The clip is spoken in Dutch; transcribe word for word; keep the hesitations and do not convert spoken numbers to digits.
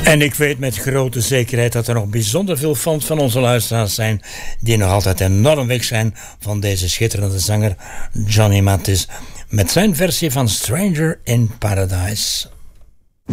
En ik weet met grote zekerheid dat er nog bijzonder veel fans van onze luisteraars zijn die nog altijd enorm weg zijn van deze schitterende zanger Johnny Mathis met zijn versie van Stranger in Paradise.